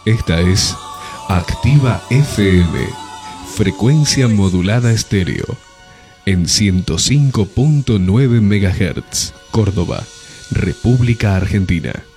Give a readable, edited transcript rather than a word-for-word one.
Esta es Activa FM, frecuencia modulada estéreo, en 105.9 MHz, Córdoba, República Argentina.